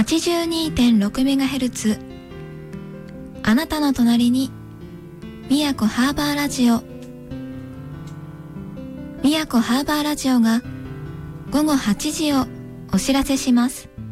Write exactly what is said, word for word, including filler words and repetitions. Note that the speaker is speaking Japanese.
ちじゅうにてんろくメガヘルツ、 あなたの隣に宮古ハーバーラジオ。宮古ハーバーラジオがごごはちじをお知らせします。